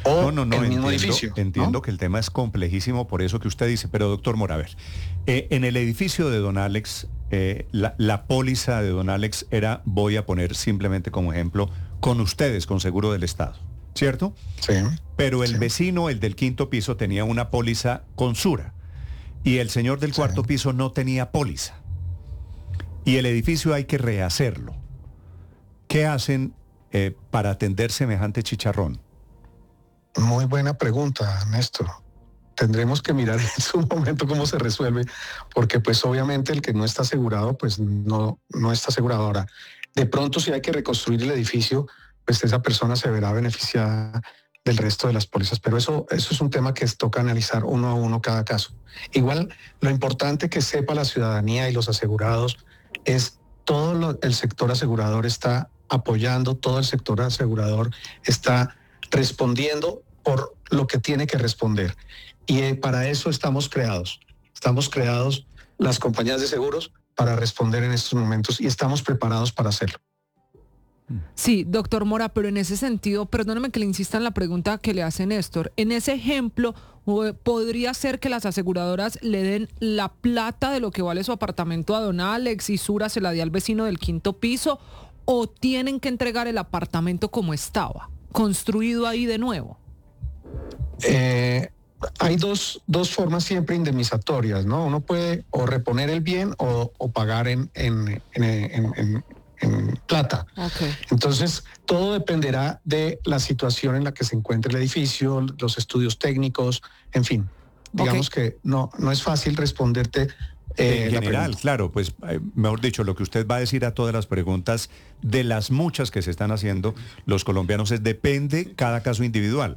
o No, el mismo entiendo, edificio, entiendo ¿no? que el tema es complejísimo por eso que usted dice, pero doctor Mora, a ver, en el edificio de Don Alex, la póliza de Don Alex era, voy a poner simplemente como ejemplo, con ustedes, con Seguro del Estado, ¿cierto? Sí, Pero el sí, vecino, el del quinto piso, tenía una póliza con Sura y el señor del sí. cuarto piso no tenía póliza y el edificio hay que rehacerlo. ¿Qué hacen para atender semejante chicharrón? Muy buena pregunta, Néstor. Tendremos que mirar en su momento cómo se resuelve, porque pues obviamente el que no está asegurado, pues no está asegurado. Ahora, de pronto si hay que reconstruir el edificio, pues esa persona se verá beneficiada del resto de las pólizas, pero eso es un tema que toca analizar uno a uno cada caso. Igual, lo importante que sepa la ciudadanía y los asegurados es el sector asegurador está apoyando, todo el sector asegurador está respondiendo por lo que tiene que responder. Y para eso estamos creados. Estamos creados las compañías de seguros para responder en estos momentos y estamos preparados para hacerlo. Sí, doctor Mora, pero en ese sentido, perdóneme que le insista en la pregunta que le hace Néstor. En ese ejemplo, ¿podría ser que las aseguradoras le den la plata de lo que vale su apartamento a don Alex y Sura se la dé al vecino del quinto piso? ¿O tienen que entregar el apartamento como estaba, construido ahí de nuevo? Hay dos formas siempre indemnizatorias, ¿no? Uno puede o reponer el bien o pagar en plata. Okay. Entonces, todo dependerá de la situación en la que se encuentre el edificio, los estudios técnicos, en fin. Digamos que no es fácil responderte. En general, claro, pues mejor dicho, lo que usted va a decir a todas las preguntas de las muchas que se están haciendo los colombianos es depende cada caso individual.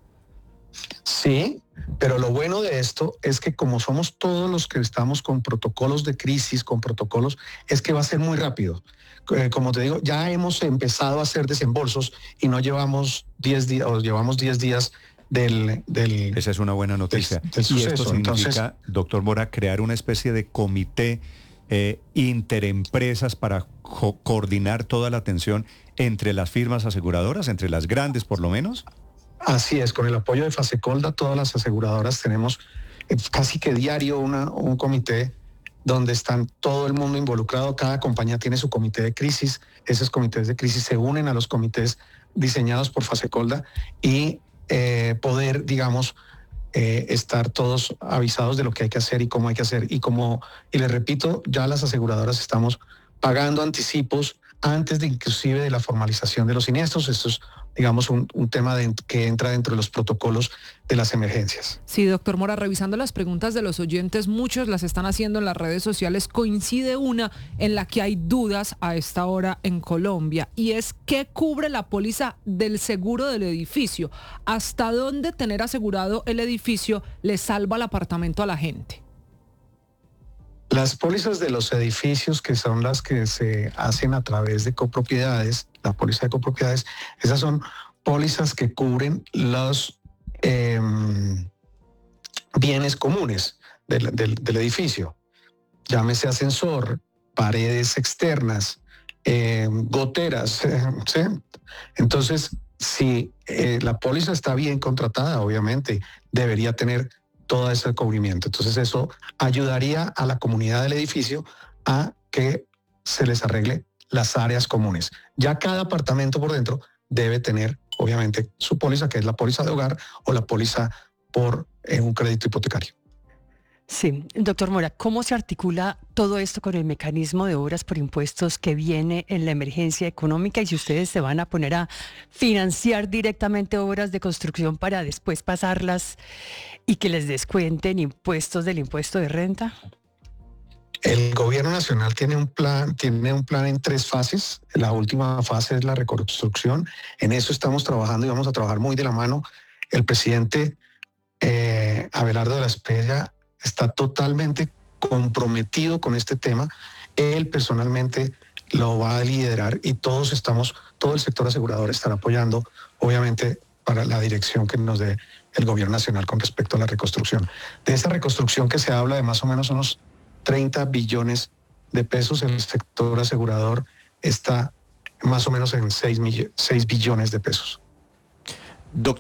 Sí, pero lo bueno de esto es que como somos todos los que estamos con protocolos de crisis, con protocolos, es que va a ser muy rápido. Como te digo, ya hemos empezado a hacer desembolsos y no llevamos 10 días, o llevamos 10 días del Esa es una buena noticia. del suceso. Y esto significa, doctor Mora, crear una especie de comité interempresas para coordinar toda la atención entre las firmas aseguradoras, entre las grandes por lo menos. Así es, con el apoyo de Fasecolda, todas las aseguradoras tenemos casi que diario un comité donde están todo el mundo involucrado, cada compañía tiene su comité de crisis, esos comités de crisis se unen a los comités diseñados por Fasecolda y poder, digamos, estar todos avisados de lo que hay que hacer y cómo hay que hacer. Y les repito, ya las aseguradoras estamos pagando anticipos antes de inclusive de la formalización de los siniestros. Esto es, digamos, un tema que entra dentro de los protocolos de las emergencias. Sí, doctor Mora, revisando las preguntas de los oyentes, muchos las están haciendo en las redes sociales. Coincide una en la que hay dudas a esta hora en Colombia y es ¿qué cubre la póliza del seguro del edificio? ¿Hasta dónde tener asegurado el edificio le salva el apartamento a la gente? Las pólizas de los edificios, que son las que se hacen a través de copropiedades, la póliza de copropiedades, esas son pólizas que cubren los bienes comunes del edificio. Llámese ascensor, paredes externas, goteras, ¿sí? Entonces, si la póliza está bien contratada, obviamente, debería tener todo ese cubrimiento. Entonces eso ayudaría a la comunidad del edificio a que se les arregle las áreas comunes. Ya cada apartamento por dentro debe tener, obviamente, su póliza, que es la póliza de hogar o la póliza por un crédito hipotecario. Sí, doctor Mora, ¿cómo se articula todo esto con el mecanismo de obras por impuestos que viene en la emergencia económica y si ustedes se van a poner a financiar directamente obras de construcción para después pasarlas y que les descuenten impuestos del impuesto de renta? El gobierno nacional tiene un plan en 3 fases. La última fase es la reconstrucción. En eso estamos trabajando y vamos a trabajar muy de la mano. El presidente Abelardo de la Espriella está totalmente comprometido con este tema. Él personalmente lo va a liderar y todo el sector asegurador estará apoyando, obviamente, para la dirección que nos dé el gobierno nacional con respecto a la reconstrucción. De esa reconstrucción que se habla de más o menos unos 30 billones de pesos, el sector asegurador está más o menos en 6 billones de pesos.